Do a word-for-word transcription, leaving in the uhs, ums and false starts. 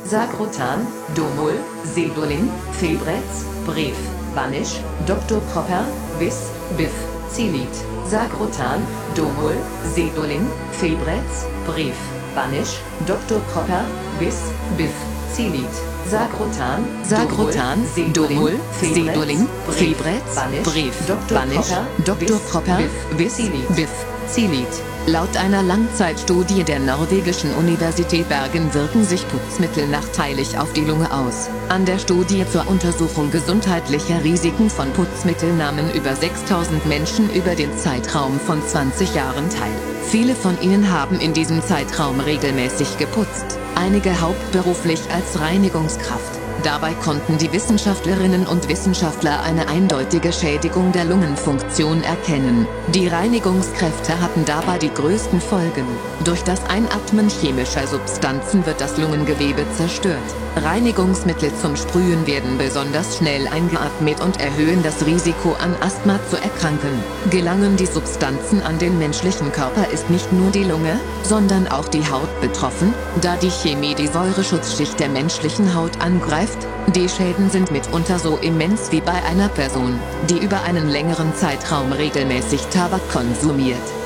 Sagrotan, Domul, Sedolin, Febretz, Brief, Banisch, Doktor Proper, Vis, Biff, Zilit, Sagrotan, Domul, Sedolin, Febretz, Brief, Banisch, Doktor Proper, Vis, Biff, Zilit, Sagrotan, Sagrotan, Domul, Sedolin, Febretz, Brief, Banisch, Doktor Proper, Vis, Biff, Zilit. Laut einer Langzeitstudie der norwegischen Universität Bergen wirken sich Putzmittel nachteilig auf die Lunge aus. An der Studie zur Untersuchung gesundheitlicher Risiken von Putzmitteln nahmen über sechstausend Menschen über den Zeitraum von zwanzig Jahren teil. Viele von ihnen haben in diesem Zeitraum regelmäßig geputzt, einige hauptberuflich als Reinigungskraft. Dabei konnten die Wissenschaftlerinnen und Wissenschaftler eine eindeutige Schädigung der Lungenfunktion erkennen. Die Reinigungskräfte hatten dabei die größten Folgen. Durch das Einatmen chemischer Substanzen wird das Lungengewebe zerstört. Reinigungsmittel zum Sprühen werden besonders schnell eingeatmet und erhöhen das Risiko, an Asthma zu erkranken. Gelangen die Substanzen an den menschlichen Körper, ist nicht nur die Lunge, sondern auch die Haut betroffen, da die Chemie die Säureschutzschicht der menschlichen Haut angreift. Die Schäden sind mitunter so immens wie bei einer Person, die über einen längeren Zeitraum regelmäßig Tabak konsumiert.